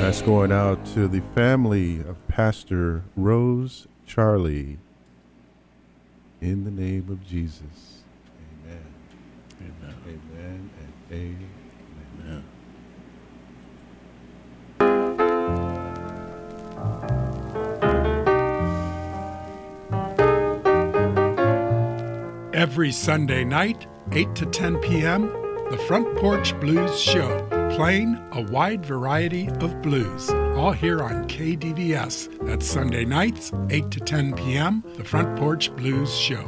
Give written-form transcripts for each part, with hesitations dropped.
That's going out to the family of Pastor Rose Charlie. In the name of Jesus. Amen. Amen. Amen and amen. Amen. Every Sunday night, 8 to 10 p.m., the Front Porch Blues Show, playing a wide variety of blues, all here on KDVS. That's Sunday nights, 8 to 10 p.m., the Front Porch Blues Show.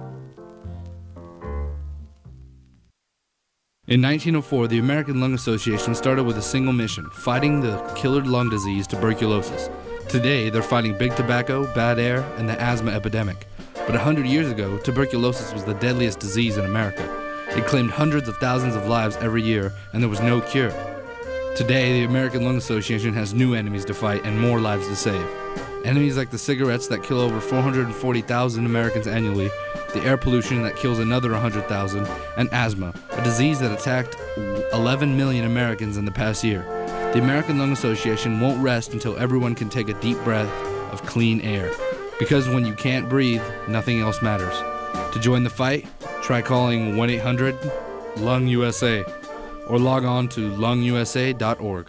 In 1904, the American Lung Association started with a single mission, fighting the killer lung disease, tuberculosis. Today, they're fighting big tobacco, bad air, and the asthma epidemic. But 100 years ago, tuberculosis was the deadliest disease in America. It claimed hundreds of thousands of lives every year, and there was no cure. Today, the American Lung Association has new enemies to fight and more lives to save. Enemies like the cigarettes that kill over 440,000 Americans annually, the air pollution that kills another 100,000, and asthma, a disease that attacked 11 million Americans in the past year. The American Lung Association won't rest until everyone can take a deep breath of clean air. Because when you can't breathe, nothing else matters. To join the fight, try calling 1-800-LUNG-USA or log on to lungusa.org.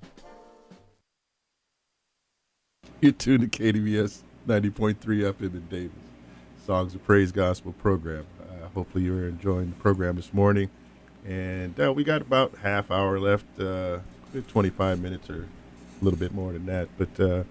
You're tuned to KDVS 90.3 FM in Davis. Songs of Praise Gospel program. Hopefully you're enjoying the program this morning. And we got about half hour left, 25 minutes or a little bit more than that. But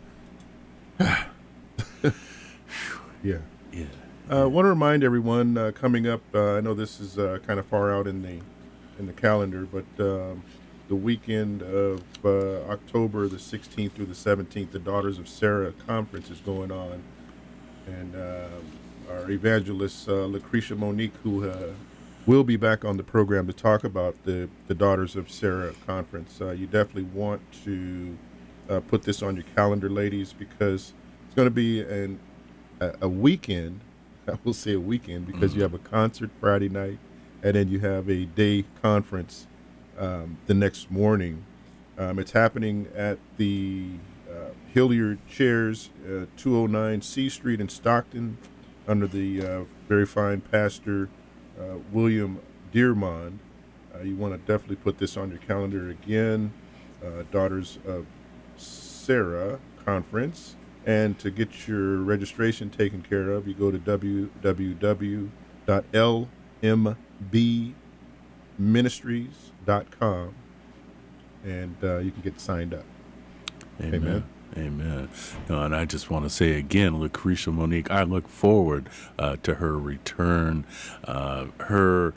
yeah. I want to remind everyone coming up, I know this is kind of far out in the calendar, but the weekend of October the 16th through the 17th, the Daughters of Sarah Conference is going on. And our evangelist, Lucretia Monique, who will be back on the program to talk about the Daughters of Sarah Conference. You definitely want to put this on your calendar, ladies, because it's going to be a weekend. I will say a weekend because you have a concert Friday night, and then you have a day conference the next morning. It's happening at the Hilliard Chairs, 209 C Street in Stockton, under the very fine pastor William Dearmond. You want to definitely put this on your calendar again, Daughters of Sarah Conference. And to get your registration taken care of, you go to www.lmbministries.com, and you can get signed up. Amen. Amen. No, and I just want to say again, Lucretia Monique, I look forward to her return. Her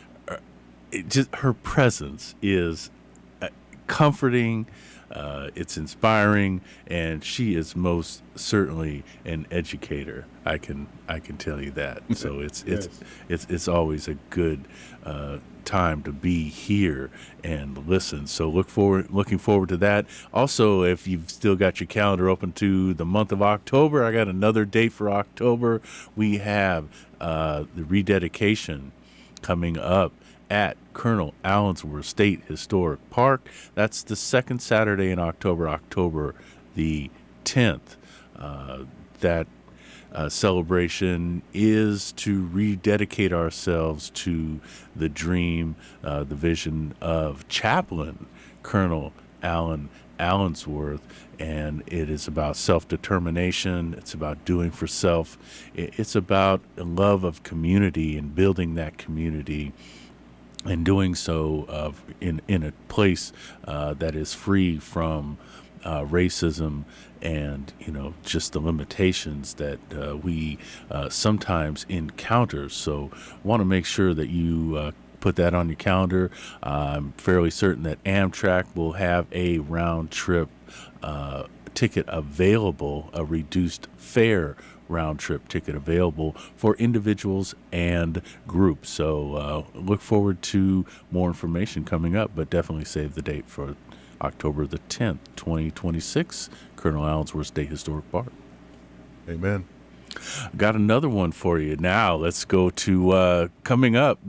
presence is comforting. It's inspiring, and she is most certainly an educator. I can tell you that. So it's always a good time to be here and listen. So looking forward to that. Also, if you've still got your calendar open to the month of October, I got another date for October. We have the rededication coming up at Colonel Allensworth State Historic Park. That's the second Saturday in October the 10th. That celebration is to rededicate ourselves to the dream, the vision of Chaplain Colonel Allen Allensworth, and it is about self-determination. It's about doing for self. It's about a love of community and building that community, and doing so in a place that is free from racism and just the limitations that we sometimes encounter. So want to make sure that you put that on your calendar. I'm fairly certain that Amtrak will have a round trip ticket available, a reduced fare round trip ticket available for individuals and groups. So look forward to more information coming up, but definitely save the date for October the 10th, 2026, Colonel Allensworth State Historic Park. Amen. Got another one for you. Now let's go to coming up